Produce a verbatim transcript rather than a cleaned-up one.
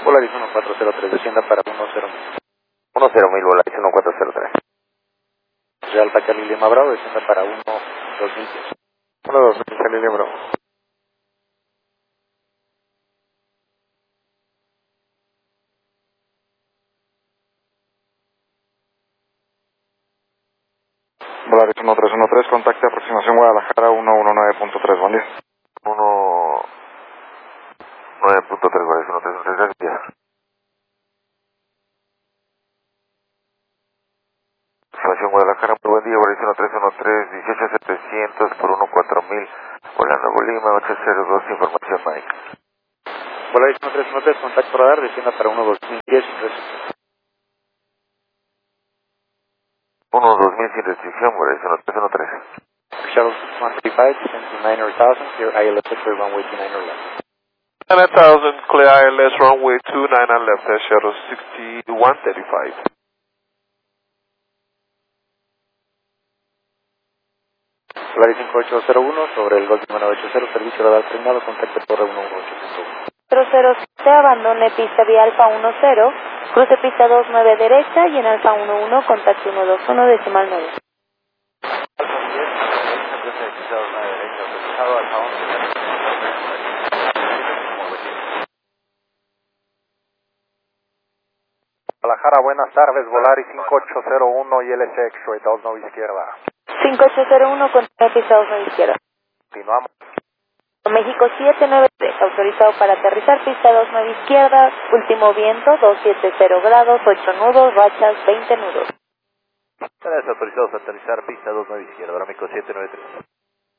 Volaris uno cuatro cero tres, descienda para uno cero mil. uno cero mil, Volaris uno cuatro cero tres. De Alta Cali Lima Bravo, descienda para uno dos mil diez. uno dos mil, Cali Lima Bravo. Volaris uno tres uno tres, contacte aproximación Guadalajara uno uno nueve punto tres, buen día. uno nueve punto tres, Volaris uno tres uno tres, gracias. Aproximación Guadalajara, muy buen día, Volaris uno tres uno tres, dieciocho setecientos por uno cuatro mil, volando Lima, ocho cero dos, información Mike. Volaris uno tres uno tres, contacto radar, descienda para uno dos mil diez. uno dos mil sin restricción, Volaris uno tres uno tres. Shuttle one three five, descend to nine thousand, clear I L S clear runway two nine left. nine thousand, clear I L S runway two nine left, that's shuttle sixty-one thirty-five. Volaris cinco ocho cero uno, sobre el Golf nueve ochenta, servicio radar terminado, contacto Torre uno uno ocho punto uno. cero cero siete, abandone pista vía Alfa uno cero, cruce pista dos nueve derecha y en Alfa uno uno, contacto uno dos uno, decimal nueve. Guadalajara, buenas tardes, Volaris cinco ocho cero uno y L S X-Ray dos nueve izquierda. cinco ocho cero uno, contacto pista dos nueve izquierda. Continuamos. México siete nueve tres, autorizado para aterrizar, pista dos nueve izquierda, último viento, doscientos setenta grados, ocho nudos, rachas, veinte nudos. Autorizado para aterrizar, pista dos nueve izquierda, México siete nueve tres.